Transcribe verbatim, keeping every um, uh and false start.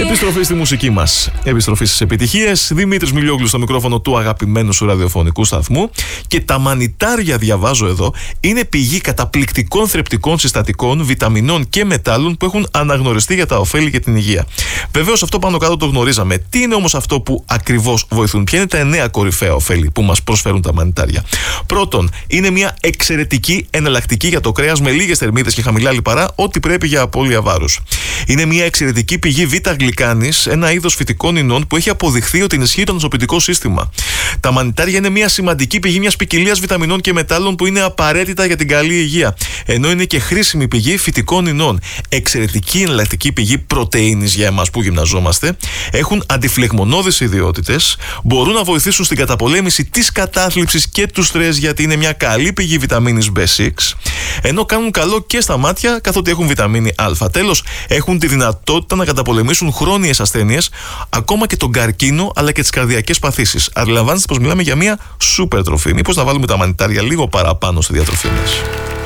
Επιστροφή στη μουσική μας. Επιστροφή στις επιτυχίες. Δημήτρης Μιλιόγλου στο μικρόφωνο του αγαπημένου σου ραδιοφωνικού σταθμού. Και τα μανιτάρια, διαβάζω εδώ, είναι πηγή καταπληκτικών θρεπτικών συστατικών, βιταμινών και μετάλλων που έχουν αναγνωριστεί για τα ωφέλη για την υγεία. Βεβαίως αυτό πάνω κάτω το γνωρίζαμε. Τι είναι όμως αυτό που ακριβώς βοηθούν? Ποια είναι τα εννέα κορυφαία ωφέλη που μας προσφέρουν τα μανιτάρια? Πρώτον, είναι μια εξαιρετική εναλλακτική για το κρέας με λίγες θερμίδες και χαμηλά λιπαρά, ό,τι πρέπει για απώλεια βάρους. Είναι μια εξαιρετική πηγή β-γλυκάνης, ένα είδος φυτικών ινών που έχει αποδειχθεί ότι ενισχύει το νοσοποιητικό σύστημα. Τα μανιτάρια είναι μια σημαντική πηγή μιας ποικιλίας βιταμινών και μετάλλων που είναι απαραίτητα για την καλή υγεία. Ενώ είναι και χρήσιμη πηγή φυτικών ινών. Εξαιρετική εναλλακτική πηγή πρωτεΐνης για εμάς που γυμναζόμαστε. Έχουν αντιφλεγμονώδεις ιδιότητες. Μπορούν να βοηθήσουν στην καταπολέμηση της κατάθλιψης και του στρες, γιατί είναι μια καλή πηγή βιταμίνης μπι έξι. Ενώ κάνουν καλό και στα μάτια, καθότι έχουν βιταμίνη Α. Τέλος, έχουν τη δυνατότητα να καταπολεμήσουν χρόνιες ασθένειες, ακόμα και τον καρκίνο αλλά και τις καρδιακές παθήσεις. Αντιλαμβάνεστε πως μιλάμε για μια σούπερ τροφή. Μήπως να βάλουμε τα μανιτάρια λίγο παραπάνω στη διατροφή μας?